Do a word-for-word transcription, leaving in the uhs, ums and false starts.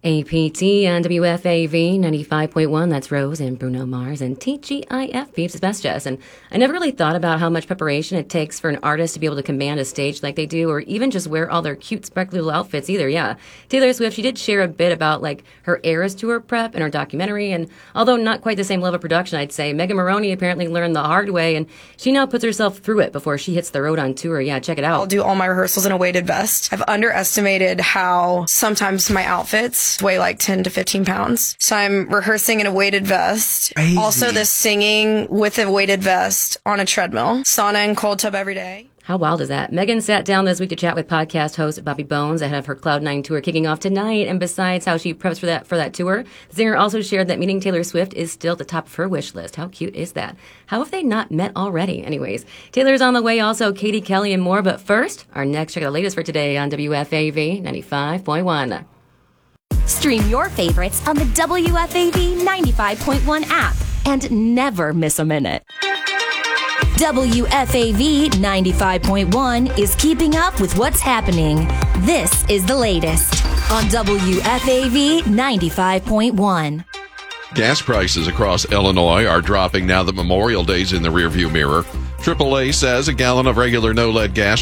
A P T on W F A V ninety-five point one. That's Rose and Bruno Mars. And T G I F, Peeps, is Best Jess. And I never really thought about how much preparation it takes for an artist to be able to command a stage like they do, or even just wear all their cute, sparkly little outfits either. Yeah. Taylor Swift, she did share a bit about like her Eras Tour prep in her documentary. And although not quite the same level of production, I'd say, Megan Maroney apparently learned the hard way, and she now puts herself through it before she hits the road on tour. Yeah, check it out. I'll do all my rehearsals in a weighted vest. I've underestimated how sometimes my outfits weigh like ten to fifteen pounds. So I'm rehearsing in a weighted vest. Crazy. Also the singing with a weighted vest on a treadmill. Sauna and cold tub every day. How wild is that? Megan sat down this week to chat with podcast host Bobby Bones ahead of her Cloud nine tour kicking off tonight. And besides how she preps for that for that tour, the singer also shared that meeting Taylor Swift is still at the top of her wish list. How cute is that? How have they not met already? Anyways, Taylor's on the way, also Katie Kelly and more. But first, our next check out the latest for today on W F A V ninety-five point one. Stream your favorites on the W F A V ninety-five point one app and never miss a minute. W F A V ninety-five point one is keeping up with what's happening. This is the latest on W F A V ninety-five point one. Gas prices across Illinois are dropping now that Memorial Day's in the rearview mirror. triple A says a gallon of regular no-lead gas